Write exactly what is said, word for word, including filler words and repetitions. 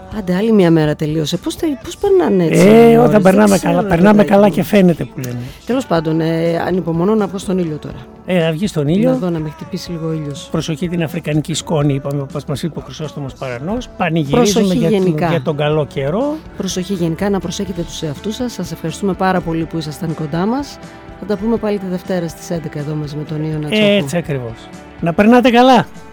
Άντε, άλλη μια μέρα τελείωσε. Πώς, πώς περνάνε έτσι? Ε, όταν ώρες, περνάμε καλά, περνάμε καλά και φαίνεται που λένε. Τέλος πάντων, ε, ανυπομονώ να βγω στον ήλιο τώρα. Ε, να βγει στον ήλιο. Να δω να με χτυπήσει λίγο ο ήλιος. Προσοχή την αφρικανική σκόνη, είπαμε, όπως μας είπε ο Χρυσόστομος Παρανός. Πανηγυρίζουμε για, για τον καλό καιρό. Προσοχή γενικά, να προσέχετε τους εαυτούς σας. Σας ευχαριστούμε πάρα πολύ που ήσασταν κοντά μας. Θα τα πούμε πάλι τη Δευτέρα στις έντεκα εδώ μαζί με τον Ιωνα Τσόχου. Έτσι ακριβώς. Να περνάτε καλά.